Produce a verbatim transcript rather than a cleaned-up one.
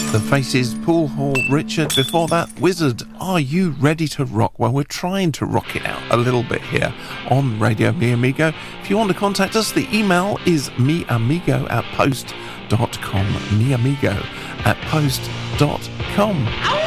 The Faces, Paul Hall, Richard. Before that, Wizard. Are you ready to rock? Well, we're trying to rock it out a little bit here on Radio Mi Amigo. If you want to contact us, the email is miamigo at post dot com. miamigo at post dot com.